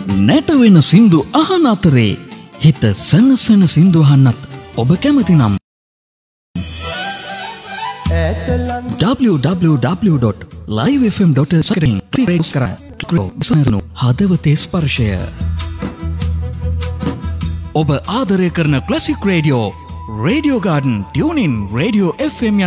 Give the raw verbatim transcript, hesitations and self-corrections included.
නැටවෙන සින්දු අහන අතරේ හිත සනසන සින්දු අහන්නත් ඔබ කැමති නම් double-u double-u double-u dot live f m dot s කරමින් ක්‍රියේට් කරන හදවතේ ස්පර්ශය ඔබ ආදරය කරන classic radio radio garden tune ඉන් රේඩියෝ එෆ් එම්